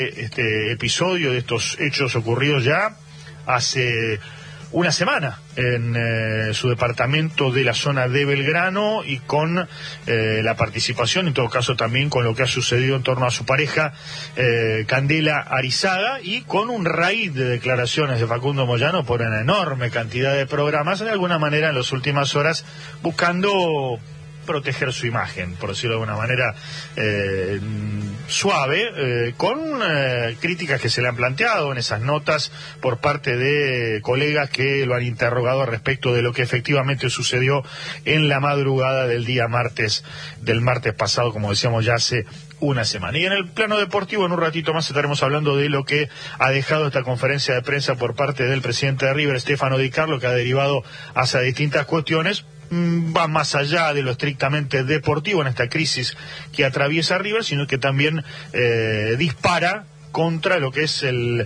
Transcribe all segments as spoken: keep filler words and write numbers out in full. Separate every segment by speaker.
Speaker 1: Este episodio de estos hechos ocurridos ya hace una semana en eh, su departamento de la zona de Belgrano y con eh, la participación, en todo caso también con lo que ha sucedido en torno a su pareja eh, Candela Arizaga, y con un raíz de declaraciones de Facundo Moyano por una enorme cantidad de programas, de alguna manera en las últimas horas buscando proteger su imagen, por decirlo de alguna manera eh, suave, eh, con eh, críticas que se le han planteado en esas notas por parte de colegas que lo han interrogado respecto de lo que efectivamente sucedió en la madrugada del día martes, del martes pasado, como decíamos ya hace una semana. Y en el plano deportivo, en un ratito más estaremos hablando de lo que ha dejado esta conferencia de prensa por parte del presidente de River, Stefano Di Carlo, que ha derivado hacia distintas cuestiones. Va más allá de lo estrictamente deportivo en esta crisis que atraviesa River, sino que también eh, dispara contra lo que es el,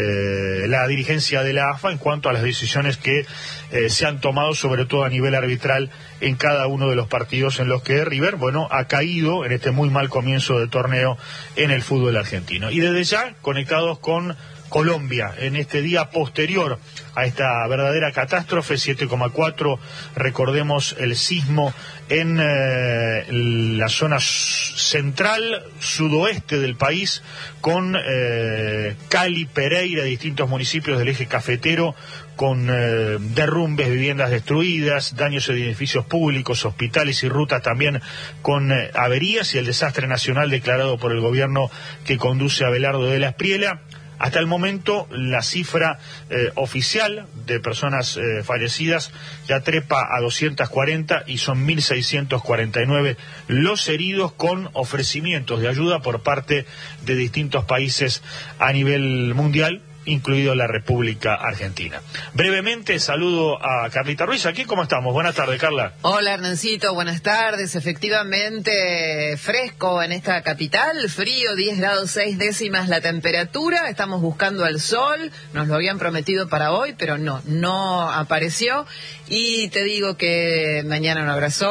Speaker 1: eh, la dirigencia de la A F A en cuanto a las decisiones que eh, se han tomado, sobre todo a nivel arbitral, en cada uno de los partidos en los que River, bueno, ha caído en este muy mal comienzo de torneo en el fútbol argentino. Y desde ya, conectados con Colombia, en este día posterior a esta verdadera catástrofe, siete coma cuatro, recordemos el sismo en eh, la zona central, sudoeste del país, con eh, Cali, Pereira, distintos municipios del eje cafetero, con eh, derrumbes, viviendas destruidas, daños en edificios públicos, hospitales y rutas también con eh, averías, y el desastre nacional declarado por el gobierno que conduce a Abelardo de la Espriella. Hasta el momento, la cifra eh, oficial de personas eh, fallecidas ya trepa a doscientas cuarenta y son mil seiscientos cuarenta y nueve los heridos, con ofrecimientos de ayuda por parte de distintos países a nivel mundial, incluido la República Argentina. Brevemente saludo a Carlita Ruiz. Aquí, ¿cómo estamos? Buenas tardes, Carla.
Speaker 2: Hola, Hernancito, buenas tardes. Efectivamente, fresco en esta capital, frío, diez grados seis décimas la temperatura. Estamos buscando el sol, nos lo habían prometido para hoy, pero no, no apareció. Y te digo que mañana no habrá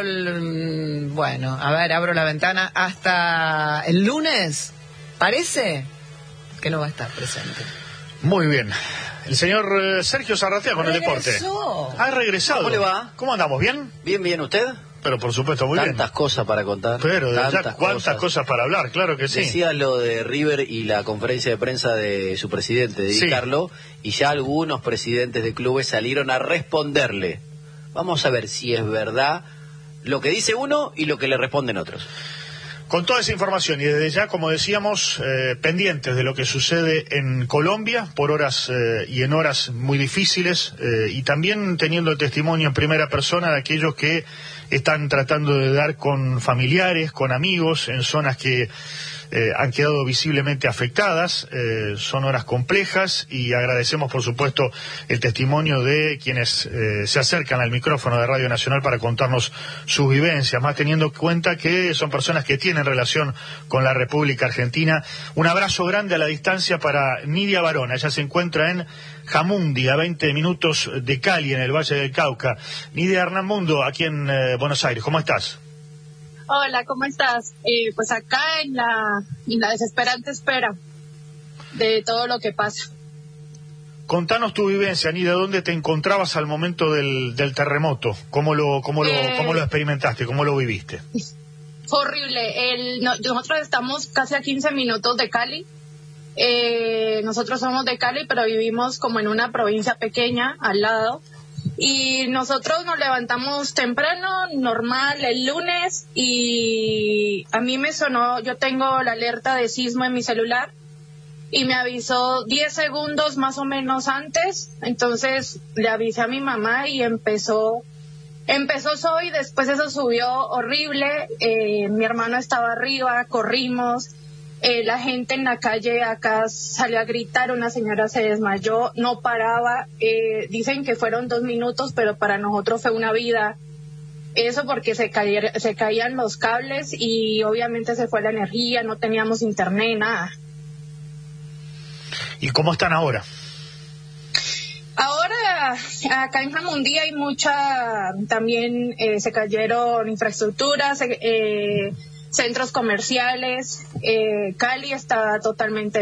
Speaker 2: sol. Bueno, a ver, abro la ventana hasta el lunes. Parece que no va a estar presente.
Speaker 1: Muy bien. El señor eh, Sergio Zarratea con el deporte.
Speaker 2: Ha
Speaker 1: regresado.
Speaker 3: ¿Cómo le va?
Speaker 1: ¿Cómo andamos? ¿Bien?
Speaker 3: Bien, bien. ¿Usted?
Speaker 1: Pero por supuesto, muy
Speaker 3: Tantas
Speaker 1: bien.
Speaker 3: Tantas cosas para contar.
Speaker 1: Pero ya
Speaker 3: Tantas
Speaker 1: cuántas cosas. cosas para hablar, claro que sí.
Speaker 3: Decía lo de River y la conferencia de prensa de su presidente, de Di
Speaker 1: Sí.
Speaker 3: Carlo, y ya algunos presidentes de clubes salieron a responderle. Vamos a ver si es verdad lo que dice uno y lo que le responden otros.
Speaker 1: Con toda esa información y desde ya, como decíamos, eh, pendientes de lo que sucede en Colombia por horas eh, y en horas muy difíciles, eh, y también teniendo el testimonio en primera persona de aquellos que están tratando de dar con familiares, con amigos, en zonas que eh, han quedado visiblemente afectadas. Eh, son horas complejas y agradecemos, por supuesto, el testimonio de quienes eh, se acercan al micrófono de Radio Nacional para contarnos sus vivencias, más teniendo en cuenta que son personas que tienen relación con la República Argentina. Un abrazo grande a la distancia para Nidia Barona. Ella se encuentra en Jamundi, a veinte minutos de Cali, en el Valle del Cauca. Nidia, Hernán Mundo, aquí en eh, Buenos Aires. ¿Cómo estás?
Speaker 4: Hola, ¿cómo estás? Eh, pues acá en la, en la desesperante espera de todo lo que pasa.
Speaker 1: Contanos tu vivencia, Nidia. ¿Dónde te encontrabas al momento del, del terremoto? ¿Cómo lo, cómo lo,
Speaker 4: Eh...
Speaker 1: cómo lo experimentaste? ¿Cómo lo viviste?
Speaker 4: Fue horrible. El, no, nosotros estamos casi a quince minutos de Cali. Eh, nosotros somos de Cali, pero vivimos como en una provincia pequeña al lado. Y nosotros nos levantamos temprano, normal, el lunes, y a mí me sonó, yo tengo la alerta de sismo en mi celular, y me avisó diez segundos más o menos antes. Entonces le avisé a mi mamá y empezó, empezó hoy, después eso subió horrible. Eh, mi hermano estaba arriba, corrimos. Eh, la gente en la calle acá salió a gritar, una señora se desmayó, no paraba. Eh, dicen que fueron dos minutos, pero para nosotros fue una vida. Eso porque se, caer, se caían los cables y obviamente se fue la energía, no teníamos internet, nada.
Speaker 1: ¿Y cómo están ahora?
Speaker 4: Ahora, acá en Jamundí hay mucha, también eh, se cayeron infraestructuras, eh, centros comerciales. eh, Cali está totalmente